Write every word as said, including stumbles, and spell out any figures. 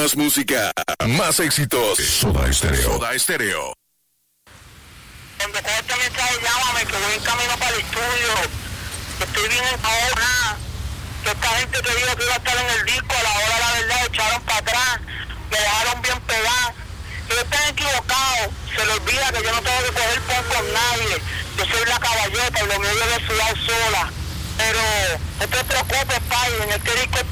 Más música, más éxitos. Soda Stereo. Soda Stereo. Cuando cojo este mensaje, llámame, que voy en camino para el estudio. Estoy bien ahora. Que esta gente que dijo que iba a estar en el disco, a la hora de la verdad, echaron para atrás. Me dejaron bien pegado. Ellos están equivocados. Se les olvida que yo no tengo que coger pon con nadie. Yo soy la caballeta y lo mío es de ciudad sola. Pero no te preocupes, Pai, en este disco